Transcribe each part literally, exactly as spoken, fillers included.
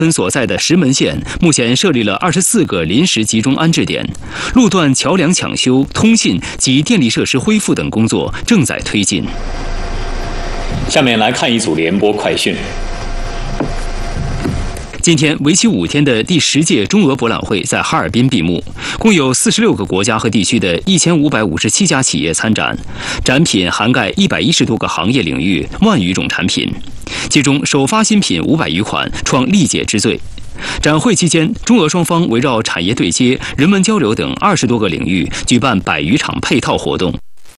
村所在的石门县目前设立了二十四个临时集中安置点，路段桥梁抢修、通信及电力设施恢复等工作正在推进。 下面来看一组联播快讯。 今天为期五天的第十届中俄博览会在哈尔滨闭幕，共有四十六个国家和地区的一千五百五十七家企业参展，展品涵盖一百一十多个行业领域，万余种产品，其中首发新品五百余款，创历届之最。展会期间，中俄双方围绕产业对接、人文交流等二十多个领域，举办百余场配套活动。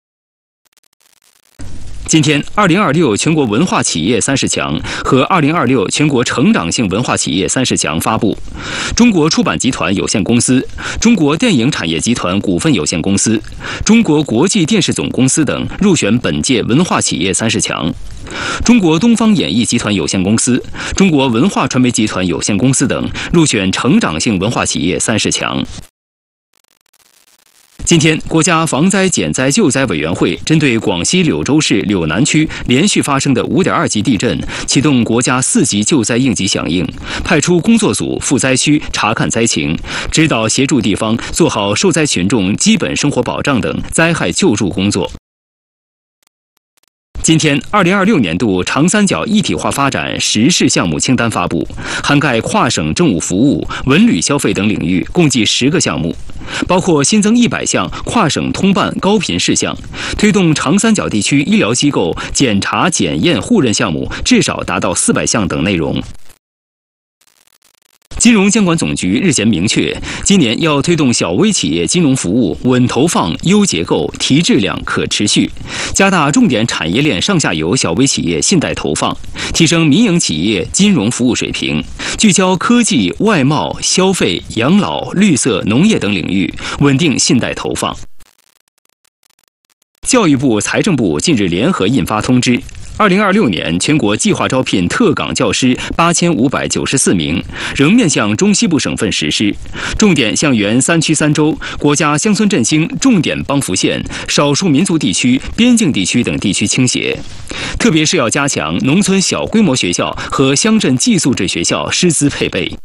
今天，二零二六全国文化企业三十强和二零二六全国成长性文化企业三十强发布，中国出版集团有限公司、中国电影产业集团股份有限公司、中国国际电视总公司等入选本届文化企业三十强。中国东方演艺集团有限公司、中国文化传媒集团有限公司等入选成长性文化企业三十强。今天，国家防灾减灾救灾委员会针对广西柳州市柳南区连续发生的 五点二级地震，启动国家四级救灾应急响应，派出工作组赴灾区查看灾情，指导协助地方做好受灾群众基本生活保障等灾害救助工作。今天，二零二六年度长三角一体化发展实事项目清单发布，涵盖跨省政务服务、文旅消费等领域，共计十个项目，包括新增一百项跨省通办高频事项，推动长三角地区医疗机构检查检验互认项目至少达到四百项等内容。金融监管总局日前明确，今年要推动小微企业金融服务稳投放、优结构、提质量、可持续，加大重点产业链上下游小微企业信贷投放，提升民营企业金融服务水平，聚焦科技、外贸、消费、养老、绿色、农业等领域，稳定信贷投放。教育部、财政部近日联合印发通知，二零二六年全国计划招聘特岗教师八千五百九十四名，仍面向中西部省份实施，重点向原三区三州、国家乡村振兴重点帮扶县、少数民族地区、边境地区等地区倾斜，特别是要加强农村小规模学校和乡镇寄宿制学校师资配备。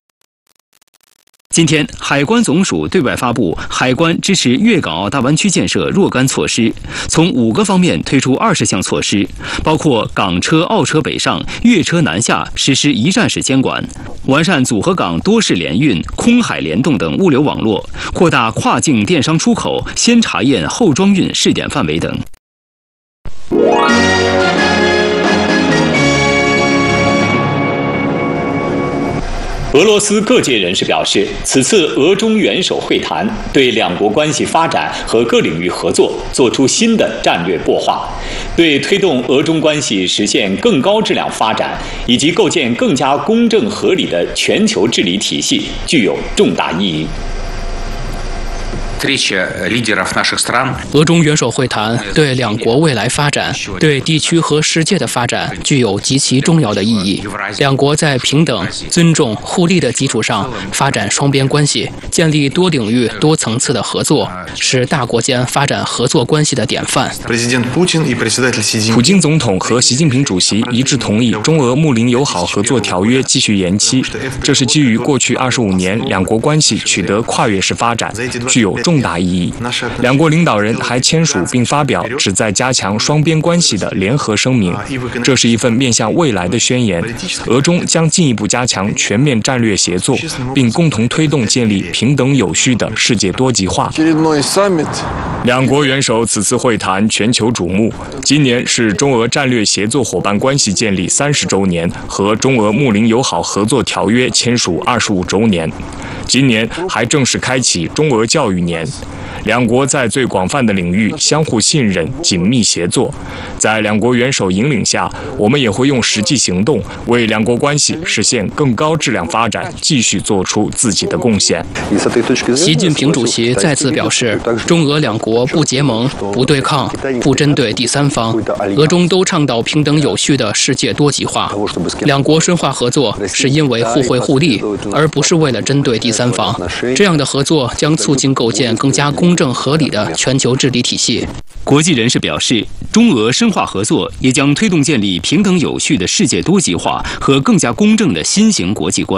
今天，海关总署对外发布海关支持粤港澳大湾区建设若干措施，从五个方面推出二十项措施，包括港车、澳车北上、粤车南下实施一站式监管，完善组合港多式联运、空海联动等物流网络，扩大跨境电商出口先查验后装运试点范围等。 俄罗斯各界人士表示，此次俄中元首会谈对两国关系发展和各领域合作作出新的战略擘画，对推动俄中关系实现更高质量发展以及构建更加公正合理的全球治理体系具有重大意义。 俄中元首会谈对两国未来发展、对地区和世界的发展具有极其重要的意义。两国在平等、尊重、互利的基础上发展双边关系，建立多领域、多层次的合作，是大国间发展合作关系的典范。 普京总统和习近平主席一致同意中俄睦邻友好合作条约继续延期，这是基于过去二十五年两国关系取得跨越式发展，具有重大意义。两国领导人还签署并发表旨在加强双边关系的联合声明，这是一份面向未来的宣言。俄中将进一步加强全面战略协作，并共同推动建立平等有序的世界多极化。两国元首此次会谈全球瞩目，今年是中俄战略协作伙伴关系建立三十周年和中俄睦邻友好合作条约签署二十五周年。今年还正式开启中俄教育年，两国在最广泛的领域相互信任、紧密协作。在两国元首引领下，我们也会用实际行动为两国关系实现更高质量发展继续做出自己的贡献。 习近平主席再次表示，中俄两国不结盟、不对抗、不针对第三方，俄中都倡导平等有序的世界多极化。两国深化合作是因为互惠互利，而不是为了针对第三方。这样的合作将促进构建更加公公正合理的全球治理体系。 国际人士表示，中俄深化合作也将推动建立平等有序的世界多极化和更加公正的新型国际观。